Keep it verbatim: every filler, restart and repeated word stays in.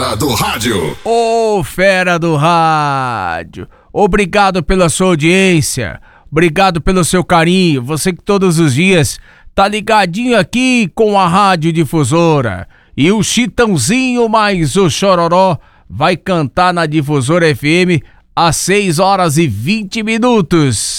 fera do rádio. Ô, fera do rádio. Obrigado pela sua audiência. Obrigado pelo seu carinho. Você que todos os dias tá ligadinho aqui com a Rádio Difusora. E o Chitãozinho mais o Chororó vai cantar na Difusora F M às seis horas e vinte minutos.